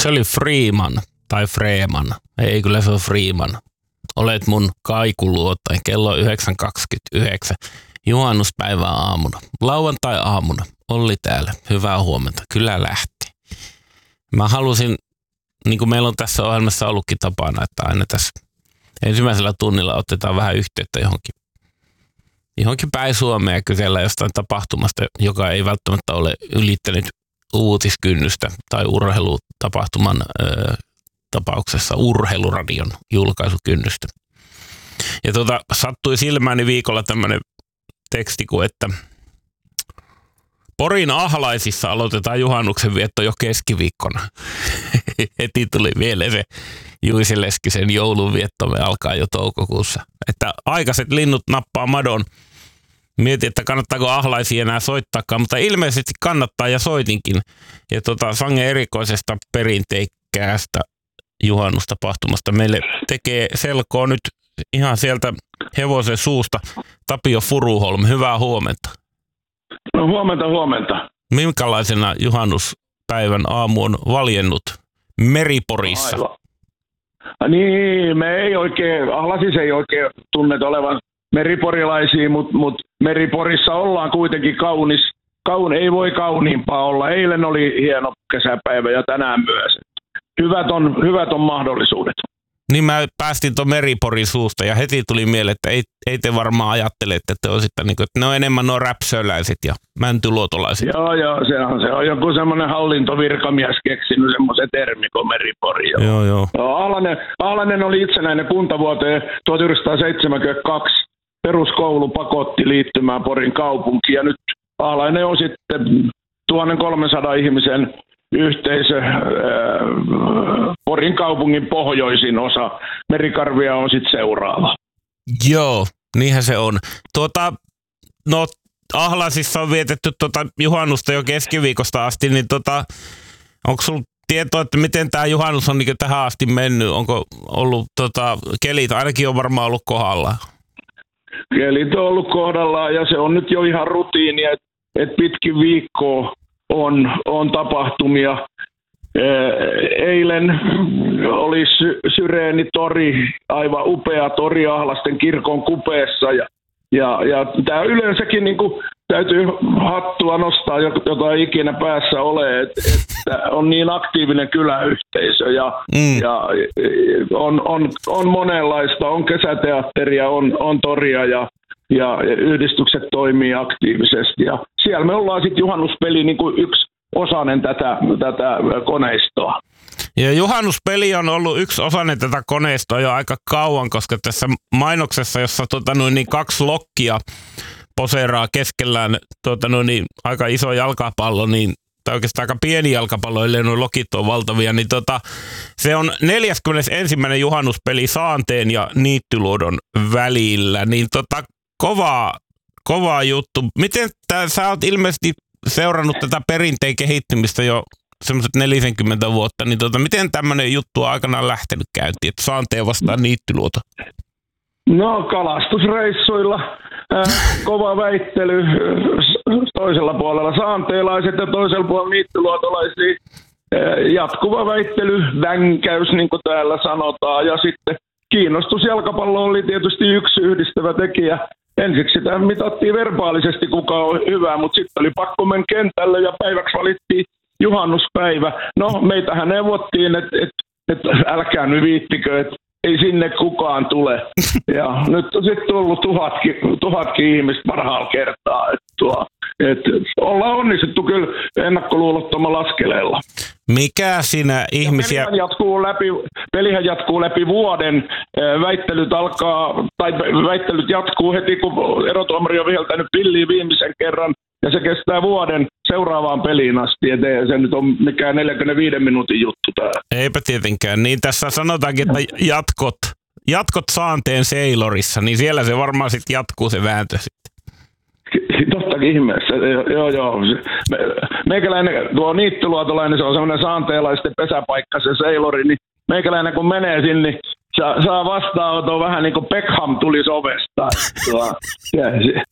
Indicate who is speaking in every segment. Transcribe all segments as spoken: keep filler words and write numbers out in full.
Speaker 1: Se oli Freeman tai Freeman. Ei, kyllä se on Freeman. Olet mun kaikuluotain. Kello on yhdeksän kaksikymmentäyhdeksän. Juhannuspäivä aamuna. Lauantai-aamuna. Olli täällä. Hyvää huomenta. Kyllä lähti. Mä halusin, niin kuin meillä on tässä ohjelmassa ollutkin tapana, että aina tässä ensimmäisellä tunnilla otetaan vähän yhteyttä johonkin, johonkin päin Suomea ja kysellä jostain tapahtumasta, joka ei välttämättä ole ylittänyt uutiskynnystä tai urheilutapahtuman ö, tapauksessa urheiluradion julkaisukynnystä. Ja tuota, sattui silmääni viikolla tämmöinen teksti kuin, että Porin Ahlaisissa aloitetaan juhannuksen vietto jo keskiviikkona. Heti tuli vielä se Juisi Leskisen joulunviettomme alkaa jo toukokuussa. Että aikaiset linnut nappaa madon. Mietin, että kannattaako Ahlaisia enää soittaakaan, mutta ilmeisesti kannattaa ja soitinkin. Ja tota, sangen erikoisesta perinteikkäästä juhannustapahtumasta meille tekee selkoa nyt ihan sieltä hevosen suusta Tapio Furuholm. Hyvää huomenta.
Speaker 2: No huomenta, huomenta.
Speaker 1: Minkälaisena juhannuspäivän aamu on valjennut Meriporissa?
Speaker 2: Aivan. Niin, me ei oikein, Ahlasis ei oikein tunnet olevan meriporilaisia, mutta mut Meriporissa ollaan kuitenkin kaunis. Kaun, ei voi kauniimpaa olla. Eilen oli hieno kesäpäivä ja tänään myös. Hyvät on, hyvät on mahdollisuudet.
Speaker 1: Niin mä päästin tuon Meriporin suusta ja heti tuli mieleen, että ei, ei te varmaan ajattele, että te olisitte, niin kuin, että ne on enemmän nuo räpsöläiset ja mäntyluotolaiset.
Speaker 2: Joo, joo, se on, se on joku semmoinen hallintovirkamies keksinyt semmoisen termi kuin Meripori. Joo,
Speaker 1: joo. joo.
Speaker 2: joo Ahlanen, Ahlanen oli itsenäinen kunta vuoteen tuhatyhdeksänsataaseitsemänkymmentäkaksi. Peruskoulu pakotti liittymään Porin kaupunkiin ja nyt Ahlainen on sitten tuhatkolmesataa ihmisen yhteisö, ää, Porin kaupungin pohjoisin osa. Merikarvia on sitten seuraava.
Speaker 1: Joo, niinhän se on. Tuota, no Ahlaisissa on vietetty tuota juhannusta jo keskiviikosta asti, niin tuota, onko sulla tietoa, että miten tämä juhannus on niin tähän asti mennyt? Onko ollut tota, kelit, ainakin on varmaan ollut kohdallaan?
Speaker 2: Kelit on ollut kohdallaan ja se on nyt jo ihan rutiini, että et pitkin viikkoa on, on tapahtumia. Eilen oli sy- Syreeni-tori, aivan upea tori Ahlasten kirkon kupeessa ja, ja, ja tämä yleensäkin niin kuin täytyy hattua nostaa, jota ei ikinä päässä ole, että et on niin aktiivinen kyläyhteisö ja, mm. ja on, on, on monenlaista, on kesäteatteria, on, on toria ja, ja yhdistykset toimii aktiivisesti ja siellä me ollaan sitten juhannuspeli niin kuin yksi osanen tätä, tätä koneistoa.
Speaker 1: Ja juhannuspeli on ollut yksi osanen tätä koneistoa jo aika kauan, koska tässä mainoksessa, jossa tuota, noin, niin kaksi lokkia poseeraa keskellään tuota, noin, niin aika iso jalkapallo, niin, tai oikeastaan aika pieni jalkapallo, ellei nuo lokit on valtavia, niin tota, se on neljäskymmenesensimmäinen juhannuspeli Saanteen ja Niittyluodon välillä, niin tota, kovaa, kovaa juttu. Miten tää, sä oot ilmeisesti seurannut tätä perinteen kehittymistä jo semmoiset neljäkymmentä vuotta, niin tota, miten tämmöinen juttu on aikanaan lähtenyt käyntiin, että Saanteen vastaan Niittyluoto?
Speaker 2: No kalastusreissuilla äh, kova väittely toisella puolella saanteelaiset ja toisella puolella niittyluotolaisia. Äh, jatkuva väittely, vänkäys niin kuin täällä sanotaan ja sitten kiinnostus jalkapallo oli tietysti yksi yhdistävä tekijä. Ensiksi sitä mitattiin verbaalisesti, kuka on hyvä, mutta sitten oli pakko mennä kentälle ja päiväksi valittiin juhannuspäivä. No, meitähän neuvottiin, että et, et, älkää nyt viittikö, että ei sinne kukaan tule. Ja nyt on sitten tullut tuhatkin, tuhatkin ihmistä parhaalla kertaa. Et tuo, et, ollaan onnistettu kyllä ennakkoluulottomalla askeleella.
Speaker 1: Mikä siinä ihmisiä...
Speaker 2: Pelihän jatkuu, läpi, pelihän jatkuu läpi vuoden. Väittelyt alkaa, tai väittelyt jatkuu heti, kun erotuomari on viheltänyt pilliin viimeisen kerran. Ja se kestää vuoden seuraavaan peliin asti. Et ei se nyt on mikään neljänkymmenenviiden minuutin juttu tää.
Speaker 1: Eipä tietenkään. Niin tässä sanotaankin, että jatkot, jatkot Saanteen Sailorissa, niin siellä se varmaan sitten jatkuu se vääntö sitten.
Speaker 2: Tottakin ihmeessä. Joo, joo. Me, meikäläinen, tuo niittyluotolainen, se on semmoinen saanteelaisten pesäpaikka, se Sailori, niin meikäläinen kun menee sinne, niin saa, saa vastaanoton vähän niin kuin Beckham tulisi ovesta. Tuo, ja,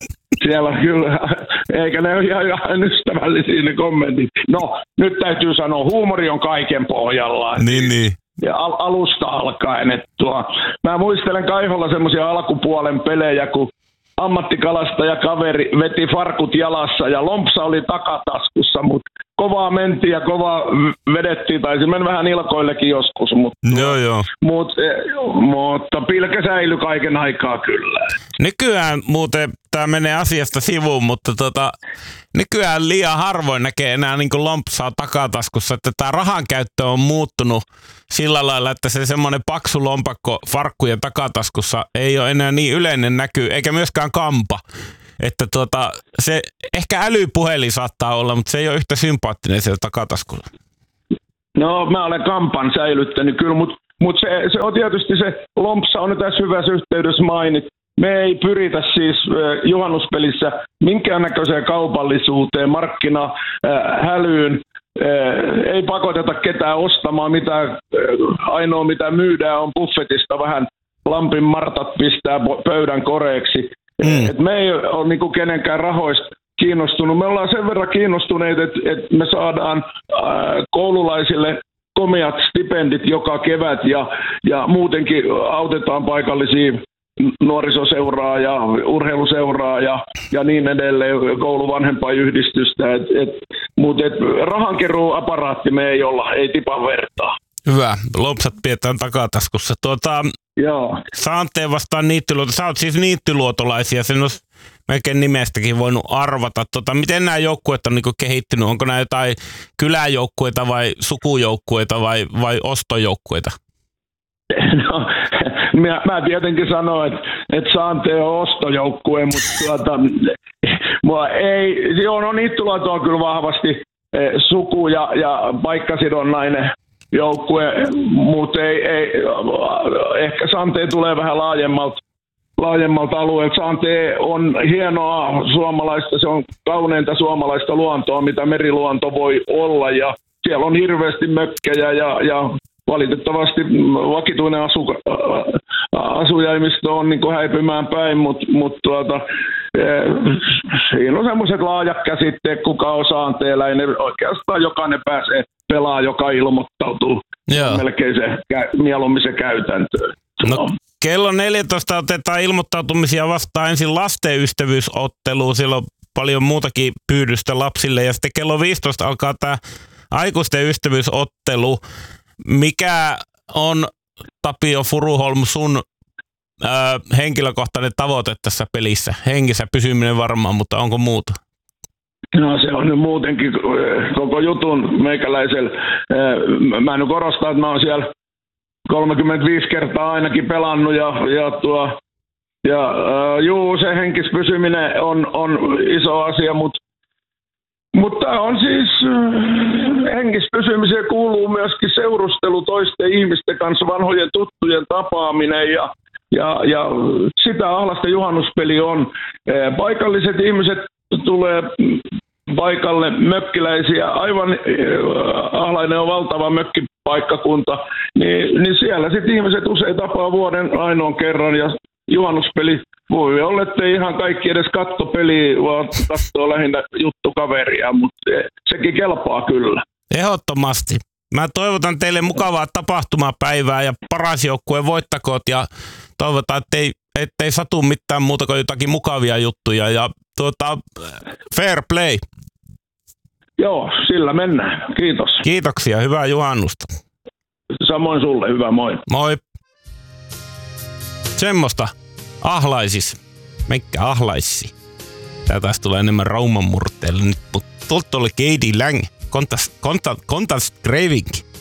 Speaker 2: siellä kyllä, eikä ne ole ihan, ihan ystävällisiä ne kommentit. No, nyt täytyy sanoa, huumori on kaiken pohjalla.
Speaker 1: Niin, niin.
Speaker 2: Ja al- alusta alkaen. Että tuo, mä muistelen Kaiholla semmoisia alkupuolen pelejä, kun ammattikalastaja kaveri veti farkut jalassa ja lompsa oli takataskussa, mutta kovaa mentiin ja kovaa vedettiin, taisi mennä vähän ilkoillekin joskus, mutta,
Speaker 1: joo, joo.
Speaker 2: Mut, mutta pilkä säilyi kaiken aikaa kyllä.
Speaker 1: Nykyään muuten, tämä menee asiasta sivuun, mutta tota, nykyään liian harvoin näkee enää niin kuin lompsaa takataskussa, että tämä rahan käyttö on muuttunut sillä lailla, että se semmoinen paksu lompakko farkkujen takataskussa ei ole enää niin yleinen näky, eikä myöskään kampa. Että tuota, se ehkä älypuhelin saattaa olla, mutta se ei ole yhtä sympaattinen siellä takataskulla.
Speaker 2: No mä olen kampan säilyttänyt kyllä, mutta mut se, se on tietysti se lompsa on tässä hyvässä yhteydessä mainit. Me ei pyritä siis äh, juhannuspelissä minkäännäköiseen kaupallisuuteen, markkinahälyyn. Äh, ei pakoteta ketään ostamaan mitään. Äh, ainoa mitä myydään on buffetista vähän Lampin Martat pistää pöydän koreeksi. Mm. Et me ei ole niinku kenenkään rahoista kiinnostunut. Me ollaan sen verran kiinnostuneet, että et me saadaan äh, koululaisille komeat stipendit joka kevät ja, ja muutenkin autetaan paikallisia nuorisoseuraa ja urheiluseuraa ja, ja niin edelleen, kouluvanhempaiyhdistystä. Et, et, mutta et rahankeruuaparaatti me ei olla, ei tipan vertaa.
Speaker 1: Hyvä. Lompsat pidetään takataskussa. Tuota,
Speaker 2: Joo.
Speaker 1: Saanteen vastaan niittyluoto. Sä oot siis niittyluotolaisia. Sen olisi melkein nimestäkin voinut arvata. Tota, miten nämä joukkueet on niinku kehittynyt? Onko nämä jotain kyläjoukkueita vai sukujoukkueita vai, vai ostojoukkueita?
Speaker 2: No, mä, mä tietenkin sanoin, että, että Saanteen on ostojoukkue, mutta tuota, mua ei, joo, no niittyluoto on kyllä vahvasti eh, suku- ja, ja paikkasidonnainen joukkue, mutta ei, ei, ehkä Saanteen tulee vähän laajemmalta, laajemmalta alueelta. Saanteen on hienoa suomalaista, se on kauneinta suomalaista luontoa, mitä meriluonto voi olla, ja siellä on hirveästi mökkejä ja, ja valitettavasti vakituinen asu, asujaimisto on niin kuin häipymään päin, mutta mut tuota, siinä on semmoiset laajat käsitteet, kuka on saanteeläinen. Oikeastaan jokainen pääsee pelaa, joka ilmoittautuu.
Speaker 1: Joo.
Speaker 2: Melkein se mieluummin se käytäntöön.
Speaker 1: No, kello neljätoista otetaan ilmoittautumisia vastaan ensin lastenystävyysotteluun. Siellä on paljon muutakin pyydystä lapsille. Ja sitten kello viisitoista alkaa tämä aikuisten ystävyysottelu. Mikä on, Tapio Furuholm, sun ö, henkilökohtainen tavoite tässä pelissä? Hengissä pysyminen varmaan, mutta onko muuta?
Speaker 2: No se on nyt muutenkin koko jutun meikäläisellä. Mä nyt korostan, että mä oon siellä kolmekymmentäviisi kertaa ainakin pelannut ja, ja, tuo, ja äh, juu, se henkis pysyminen on, on iso asia, mutta Mutta on siis, äh, henkis pysymiseen kuuluu myöskin seurustelu toisten ihmisten kanssa, vanhojen tuttujen tapaaminen ja, ja, ja sitä ahlasta juhannuspeli on. Äh, paikalliset ihmiset tulee paikalle, mökkiläisiä, aivan äh, Ahlainen on valtava mökkipaikkakunta, niin, niin siellä sitten ihmiset usein tapaa vuoden ainoan kerran ja juhannuspeli voi olla, että ei ihan kaikki edes katso peliä, vaan katsoo lähinnä juttukaveria, mutta se, sekin kelpaa kyllä.
Speaker 1: Ehdottomasti. Mä toivotan teille mukavaa tapahtumapäivää ja paras joukkue voittakoot ja toivotaan, ettei, ettei satu mitään muuta kuin jotakin mukavia juttuja ja tuota, fair play.
Speaker 2: Joo, sillä mennään. Kiitos.
Speaker 1: Kiitoksia, hyvää juhannusta.
Speaker 2: Samoin sulle, hyvä moi.
Speaker 1: Moi. Semmosta ahlaisis. Meikkä ahlaissi. Tää taas tulee enemmän Rauman murteelle nyt, mutta tuolta oli Katie Lang. Kontas, kontas, kontas Greivink.